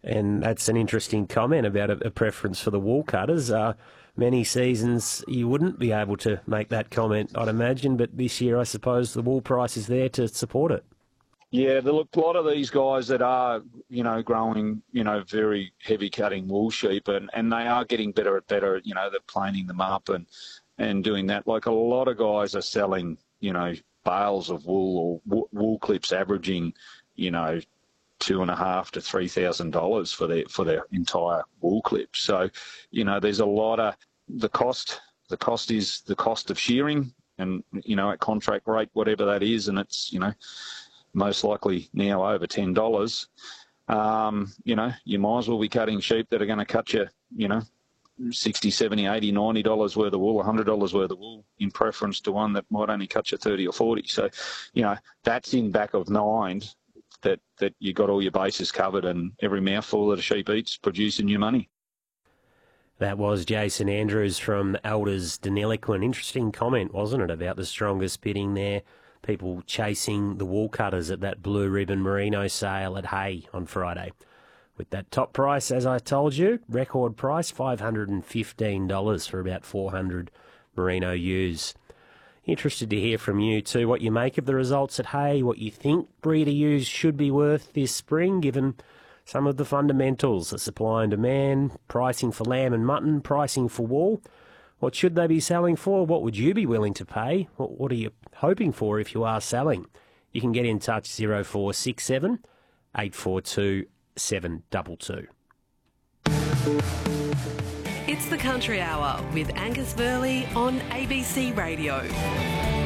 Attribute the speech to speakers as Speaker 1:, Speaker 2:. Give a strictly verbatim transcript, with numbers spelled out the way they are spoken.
Speaker 1: And that's an interesting comment about a, a preference for the wool cutters. Uh, many seasons you wouldn't be able to make that comment, I'd imagine, but this year I suppose the wool price is there to support it.
Speaker 2: Yeah, look, a lot of these guys that are, you know, growing, you know, very heavy cutting wool sheep, and, and they are getting better at better, you know, they're planing them up and, and doing that. Like a lot of guys are selling, you know, bales of wool or wool clips averaging, you know, two and a half to three thousand dollars for their for their entire wool clip. So, you know, there's a lot of the cost. The cost is the cost of shearing, and you know, at contract rate, whatever that is, and it's you know. most likely now over ten dollars, um, you know, you might as well be cutting sheep that are going to cut you, you know, sixty, seventy, eighty, ninety dollars worth of wool, one hundred dollars worth of wool in preference to one that might only cut you thirty or forty. So, you know, that's in back of mind that, that you got all your bases covered and every mouthful that a sheep eats producing your money.
Speaker 1: That was Jason Andrews from Elders Deniliquin. Interesting comment, wasn't it, about the strongest bidding there? People chasing the wool cutters at that blue ribbon merino sale at Hay on Friday. With that top price, as I told you, record price, five hundred fifteen dollars for about four hundred merino ewes. Interested to hear from you too, what you make of the results at Hay, what you think breeder ewes should be worth this spring, given some of the fundamentals, the supply and demand, pricing for lamb and mutton, pricing for wool. What should they be selling for? What would you be willing to pay? What, what are you hoping for if you are selling? You can get in touch zero four six seven, eight four two, seven two two.
Speaker 3: It's the Country Hour with Angus Burley on A B C Radio.